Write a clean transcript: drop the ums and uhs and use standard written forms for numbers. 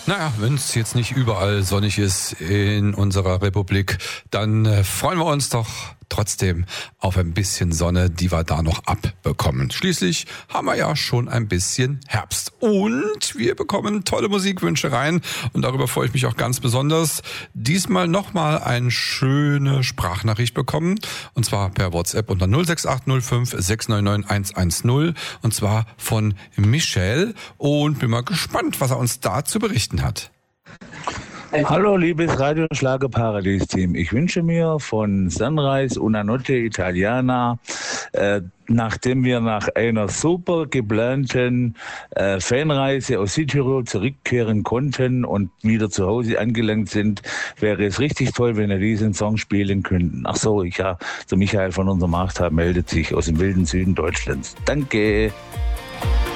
Naja, wenn es jetzt nicht überall sonnig ist in unserer Republik, dann freuen wir uns doch trotzdem auf ein bisschen Sonne, die wir da noch abbekommen. Schließlich haben wir ja schon ein bisschen Herbst. Und wir bekommen tolle Musikwünsche rein. Und darüber freue ich mich auch ganz besonders. Diesmal nochmal eine schöne Sprachnachricht bekommen. Und zwar per WhatsApp unter 06805 699 110. Und zwar von Michel. Und bin mal gespannt, was er uns da zu berichten hat. Hallo liebes Radio Schlager Paradies Team. Ich wünsche mir von Sunrise Una Notte Italiana, nachdem wir nach einer super geplanten Fanreise aus Südtirol zurückkehren konnten und wieder zu Hause angelangt sind, wäre es richtig toll, wenn wir diesen Song spielen könnten. Ach so, der Michael von unserem Achtab meldet sich aus dem wilden Süden Deutschlands. Danke.